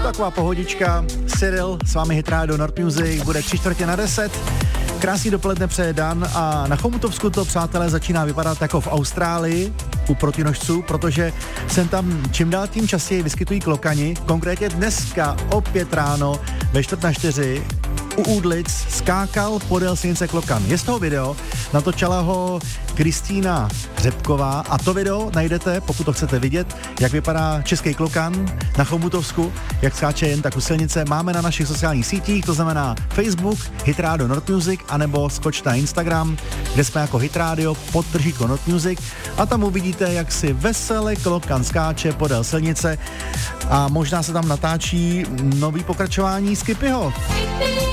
taková pohodička. Cyril, s vámi Hit Radio Nord Music, bude 9:45. Krásný dopoledne přeje Dan a na Chomutovsku to, přátelé, začíná vypadat jako v Austrálii u protinožců, protože sem tam čím dál tím častěji vyskytují klokani. Konkrétně dneska opět ráno ve 3:45 u Údlic skákal podél silnice klokan. Je z toho video, natočila ho Kristýna Řepková a to video najdete, pokud to chcete vidět, jak vypadá český klokan na Chomutovsku, jak skáče jen tak u silnice. Máme na našich sociálních sítích, to znamená Facebook, Hit Radio Nord Music, anebo skoč na Instagram, kde jsme jako Hit Radio _ Nord Music a tam uvidíte, jak si vesele klokan skáče podél silnice a možná se tam natáčí nový pokračování Skippyho.